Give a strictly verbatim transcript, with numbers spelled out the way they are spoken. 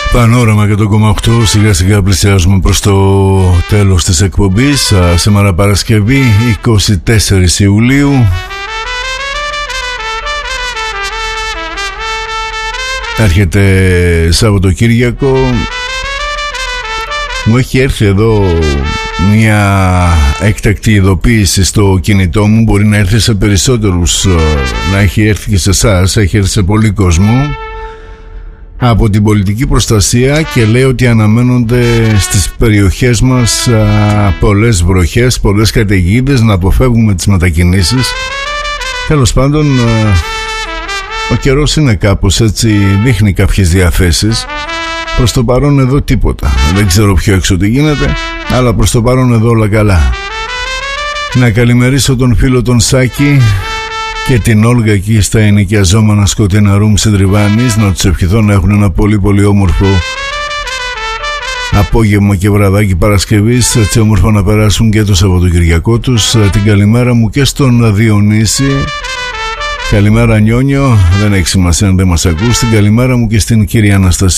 Πανόραμα εκατό κόμμα οκτώ. Σιγά σιγά πλησιάζουμε προς το τέλος της εκπομπής. Σήμερα Παρασκευή είκοσι τέσσερις Ιουλίου. Έρχεται Σαββατοκύριακο. Μου έχει έρθει εδώ μια έκτακτη ειδοποίηση στο κινητό μου. Μπορεί να έρθει σε περισσότερους, να έχει έρθει και σε εσάς. Έχει έρθει σε πολύ κόσμο από την πολιτική προστασία και λέει ότι αναμένονται στις περιοχές μας α, πολλές βροχές, πολλές καταιγίδες, να αποφεύγουμε τις μετακινήσεις. Τέλος πάντων, α, ο καιρός είναι κάπως έτσι, δείχνει κάποιες διαθέσεις. Προς το παρόν εδώ τίποτα. Δεν ξέρω πιο έξω τι γίνεται, αλλά προς το παρόν εδώ όλα καλά. Να καλημερίσω τον φίλο τον Σάκη και την Όλγα εκεί στα ενοικιαζόμενα σκοτεινά ρούμ Συντριβάνης. Να τους ευχηθώ να έχουν ένα πολύ πολύ όμορφο απόγευμα και βραδάκι Παρασκευής, έτσι όμορφα να περάσουν και το Σαββατοκυριακό τους. Την καλημέρα μου και στον Διονύση. Καλημέρα Νιόνιο, δεν έχει σημασία αν δεν μας ακούς. Την καλημέρα μου και στην κυρία Αναστασία.